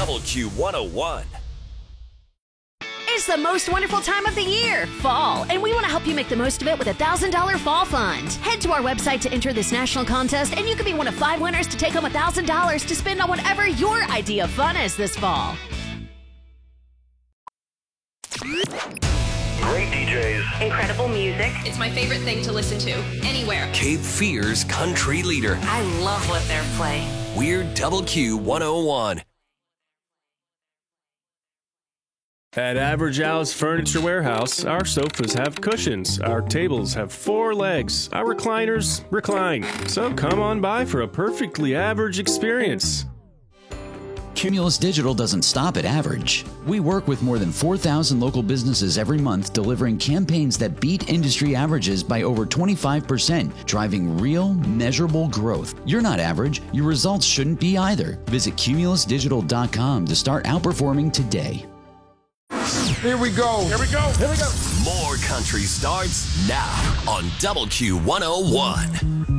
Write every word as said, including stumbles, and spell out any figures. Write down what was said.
Double Q one oh one. It's the most wonderful time of the year, fall, and we want to help you make the most of it with a one thousand dollars Fall Fund. Head to our website to enter this national contest, and you could be one of five winners to take home one thousand dollars to spend on whatever your idea of fun is this fall. Great D Js. Incredible music. It's my favorite thing to listen to, anywhere. Cape Fear's country leader. I love what they're playing. We're Double Q one oh one. At Average Al's Furniture Warehouse, our sofas have cushions, our tables have four legs, our recliners recline. So come on by for a perfectly average experience. Cumulus Digital doesn't stop at average. We work with more than four thousand local businesses every month, delivering campaigns that beat industry averages by over twenty-five percent, driving real, measurable growth. You're not average. Your results shouldn't be either. Visit cumulus digital dot com to start outperforming today. Here we go. Here we go. Here we go. More country starts now on Double Q one oh one.